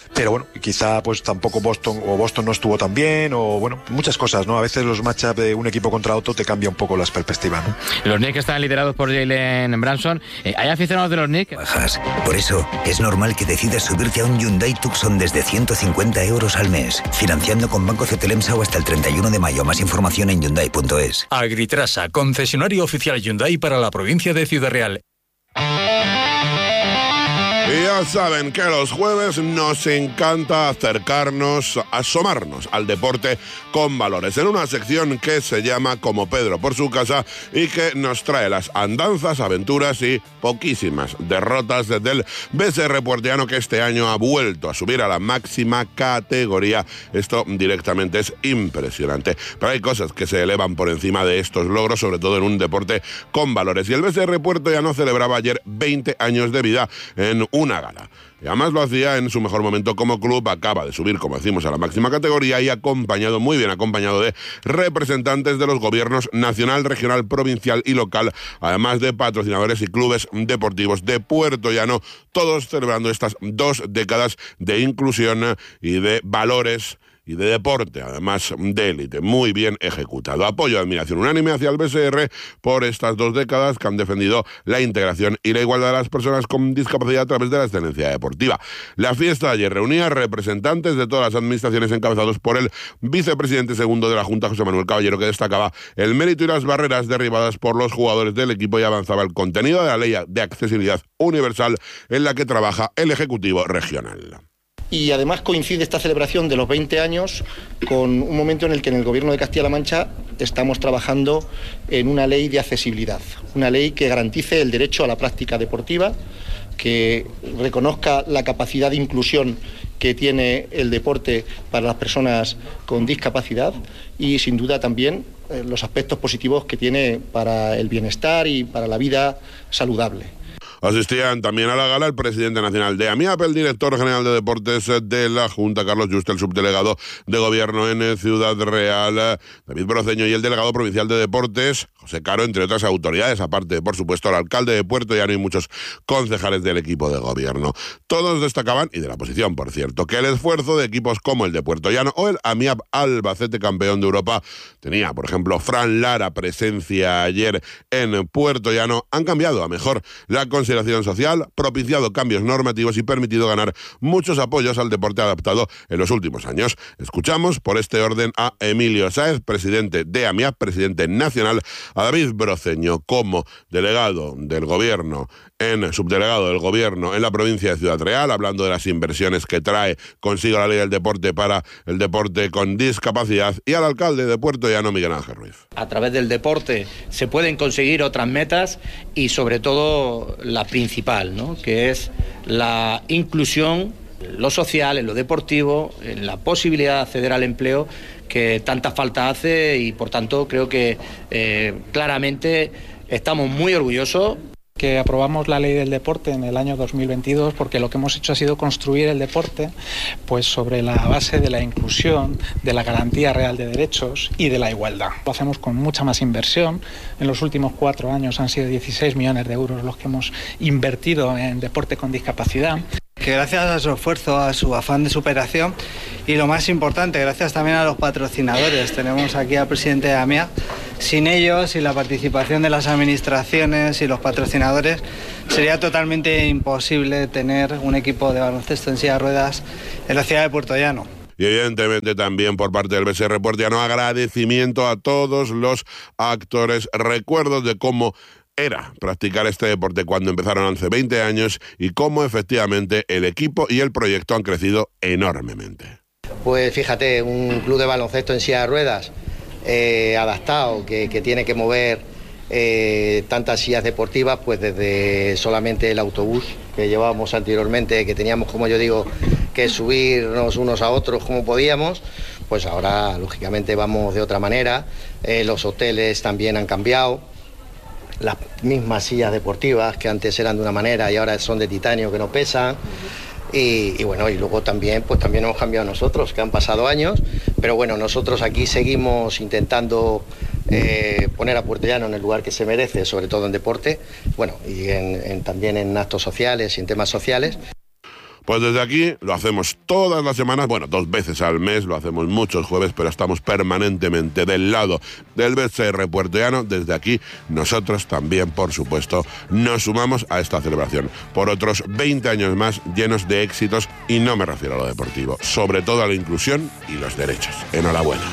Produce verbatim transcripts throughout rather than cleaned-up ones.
pero bueno, quizá pues tampoco Boston o Boston no estuvo tan bien, o bueno, muchas cosas, ¿no? A veces los matchups de un equipo contra otro te cambia un poco las perspectivas, ¿no? Los Knicks están liderados por Jalen Brunson. Eh, ¿Hay aficionados de los Knicks? Bajas. Por eso es normal que decidas subirte a un Hyundai Tucson desde ciento cincuenta euros al mes, financiando con Banco Cetelemsa o hasta el treinta y uno de mayo. Más información en hyundai punto es. Agritrasa, concesionario oficial Hyundai para la provincia de Ciudad Real. Y ya saben que los jueves nos encanta acercarnos, asomarnos al deporte con valores, en una sección que se llama Como Pedro por su casa y que nos trae las andanzas, aventuras y poquísimas derrotas del B S R puertollano, que este año ha vuelto a subir a la máxima categoría. Esto directamente es impresionante, pero hay cosas que se elevan por encima de estos logros, sobre todo en un deporte con valores. Y el B S R puertollano celebraba ayer veinte años de vida en una gala. Y además lo hacía en su mejor momento como club. Acaba de subir, como decimos, a la máxima categoría y acompañado, muy bien acompañado, de representantes de los gobiernos nacional, regional, provincial y local, además de patrocinadores y clubes deportivos de Puertollano, todos celebrando estas dos décadas de inclusión y de valores y de deporte, además de élite, muy bien ejecutado. Apoyo y admiración unánime hacia el B S R por estas dos décadas que han defendido la integración y la igualdad de las personas con discapacidad a través de la excelencia deportiva. La fiesta de ayer reunía representantes de todas las administraciones, encabezados por el vicepresidente segundo de la Junta, José Manuel Caballero, que destacaba el mérito y las barreras derribadas por los jugadores del equipo y avanzaba el contenido de la Ley de Accesibilidad Universal en la que trabaja el Ejecutivo Regional. Y además coincide esta celebración de los veinte años con un momento en el que en el Gobierno de Castilla-La Mancha estamos trabajando en una ley de accesibilidad, una ley que garantice el derecho a la práctica deportiva, que reconozca la capacidad de inclusión que tiene el deporte para las personas con discapacidad y sin duda también eh, los aspectos positivos que tiene para el bienestar y para la vida saludable. Asistían también a la gala el presidente nacional de AMIAP, el director general de deportes de la Junta, Carlos Juste, el subdelegado de Gobierno en Ciudad Real, David Broceño, y el delegado provincial de deportes, José Caro, entre otras autoridades, aparte, por supuesto, el alcalde de Puertollano y muchos concejales del equipo de Gobierno. Todos destacaban, y de la oposición, por cierto, que el esfuerzo de equipos como el de Puertollano o el AMIAP Albacete, campeón de Europa, tenía, por ejemplo, Fran Lara, presencia ayer en Puertollano, han cambiado a mejor la consideración social, propiciado cambios normativos y permitido ganar muchos apoyos al deporte adaptado en los últimos años. Escuchamos por este orden a Emilio Sáez, presidente de AMIAP, presidente nacional, a David Broceño como delegado del Gobierno, en subdelegado del Gobierno en la provincia de Ciudad Real, hablando de las inversiones que trae consigo la ley del deporte para el deporte con discapacidad, y al alcalde de Puertollano, Miguel Ángel Ruiz. A través del deporte se pueden conseguir otras metas y sobre todo la principal, ¿no?, que es la inclusión, en lo social, en lo deportivo, en la posibilidad de acceder al empleo que tanta falta hace, y por tanto creo que eh, claramente estamos muy orgullosos que aprobamos la ley del deporte en el año dos mil veintidós, porque lo que hemos hecho ha sido construir el deporte pues sobre la base de la inclusión, de la garantía real de derechos y de la igualdad. Lo hacemos con mucha más inversión. En los últimos cuatro años han sido dieciséis millones de euros los que hemos invertido en deporte con discapacidad. Que gracias a su esfuerzo, a su afán de superación y, lo más importante, gracias también a los patrocinadores. Tenemos aquí al presidente de AMIAP. Sin ellos y la participación de las administraciones y los patrocinadores sería totalmente imposible tener un equipo de baloncesto en silla de ruedas en la ciudad de Puertollano. Y evidentemente también por parte del B S R puertollano agradecimiento a todos los actores, recuerdos de cómo era practicar este deporte cuando empezaron hace veinte años y cómo efectivamente el equipo y el proyecto han crecido enormemente. Pues fíjate, un club de baloncesto en silla de ruedas eh, adaptado, que, que tiene que mover eh, tantas sillas deportivas, pues desde solamente el autobús que llevábamos anteriormente, que teníamos, como yo digo, que subirnos unos a otros como podíamos, pues ahora lógicamente vamos de otra manera. Eh, los hoteles también han cambiado. Las mismas sillas deportivas que antes eran de una manera y ahora son de titanio, que no pesan. Y, y bueno, y luego también, pues también hemos cambiado nosotros, que han pasado años, pero bueno, nosotros aquí seguimos intentando eh, poner a Puertollano en el lugar que se merece, sobre todo en deporte, bueno, y en, en, también en actos sociales y en temas sociales. Pues desde aquí lo hacemos todas las semanas, bueno, dos veces al mes, lo hacemos muchos jueves, pero estamos permanentemente del lado del B C R puertollano. Desde aquí nosotros también, por supuesto, nos sumamos a esta celebración por otros veinte años más llenos de éxitos, y no me refiero a lo deportivo, sobre todo a la inclusión y los derechos. Enhorabuena.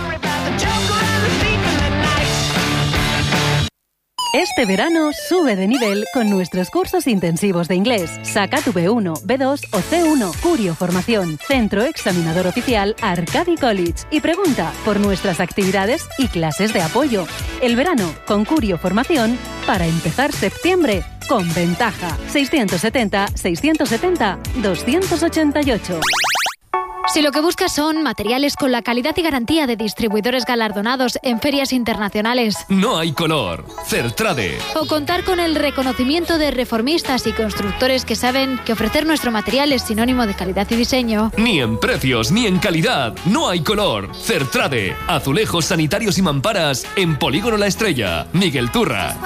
Este verano sube de nivel con nuestros cursos intensivos de inglés. Saca tu B uno, B dos o C uno. Curio Formación, centro examinador oficial Arcadi College. Y pregunta por nuestras actividades y clases de apoyo. El verano con Curio Formación para empezar septiembre con ventaja. seiscientos setenta, seiscientos setenta, doscientos ochenta y ocho. Si lo que buscas son materiales con la calidad y garantía de distribuidores galardonados en ferias internacionales, no hay color. Certrade. O contar con el reconocimiento de reformistas y constructores que saben que ofrecer nuestro material es sinónimo de calidad y diseño. Ni en precios ni en calidad. No hay color. Certrade. Azulejos sanitarios y mamparas en Polígono La Estrella. Miguel Turra.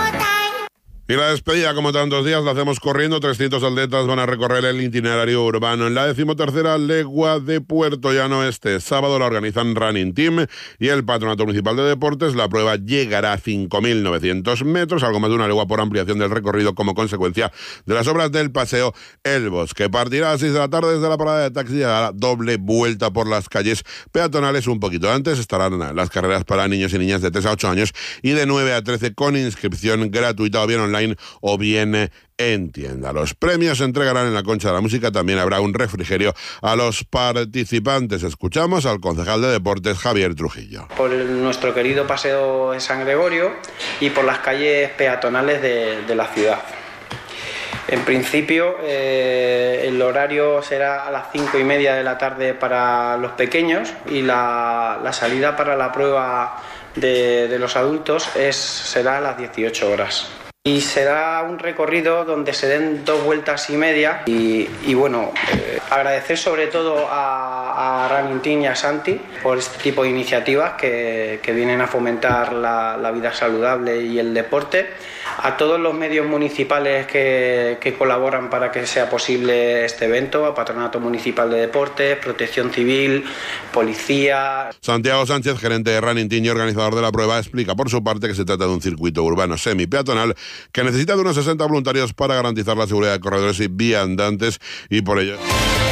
Y la despedida, como tantos días, la hacemos corriendo. trescientos atletas van a recorrer el itinerario urbano en la decimotercera legua de Puertollano. Este sábado la organizan Running Team y el Patronato Municipal de Deportes. La prueba llegará a cinco mil novecientos metros, algo más de una legua por ampliación del recorrido como consecuencia de las obras del Paseo El Bosque. Partirá a las seis de la tarde desde la parada de taxi y hará doble vuelta por las calles peatonales. Un poquito antes estarán las carreras para niños y niñas de tres a ocho años y de nueve a trece con inscripción gratuita o bien online o bien en tienda. Los premios se entregarán en la Concha de la Música. También habrá un refrigerio a los participantes. Escuchamos al concejal de Deportes, Javier Trujillo. Por el, nuestro querido Paseo de San Gregorio y por las calles peatonales de, de la ciudad. En principio, eh, el horario será a las cinco y media de la tarde para los pequeños y la, la salida para la prueba de, de los adultos es, será a las dieciocho horas. Y será un recorrido donde se den dos vueltas y media y, y bueno, eh, agradecer sobre todo a, a Running Team y a Santi por este tipo de iniciativas que, que vienen a fomentar la, la vida saludable y el deporte, a todos los medios municipales que, que colaboran para que sea posible este evento, a Patronato Municipal de Deportes, Protección Civil, Policía. Santiago Sánchez, gerente de Running Team y organizador de la prueba, explica por su parte que se trata de un circuito urbano semi-peatonal que necesita de unos sesenta voluntarios para garantizar la seguridad de corredores y viandantes, y por ello